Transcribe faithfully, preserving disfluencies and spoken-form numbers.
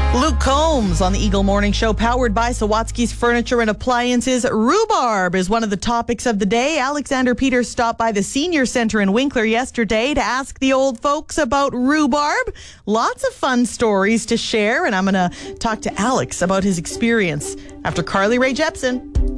Luke Combs on the Eagle Morning Show, powered by Sawatsky's Furniture and Appliances. Rhubarb is one of the topics of the day. Alexander Peters stopped by the Senior Center in Winkler yesterday to ask the old folks about rhubarb. Lots of fun stories to share, and I'm going to talk to Alex about his experience after Carly Rae Jepsen.